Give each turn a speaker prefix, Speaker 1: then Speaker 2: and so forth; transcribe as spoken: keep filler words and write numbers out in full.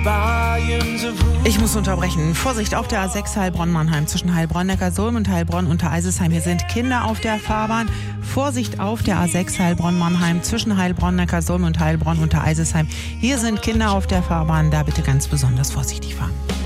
Speaker 1: Ich muss unterbrechen. Vorsicht auf der A sechs Heilbronn-Mannheim zwischen Heilbronn-Neckarsulm und Heilbronn unter Eisesheim. Hier sind Kinder auf der Fahrbahn. Vorsicht auf der A sechs Heilbronn-Mannheim zwischen Heilbronn-Neckarsulm und Heilbronn unter Eisesheim. Hier sind Kinder auf der Fahrbahn. Da bitte ganz besonders vorsichtig fahren.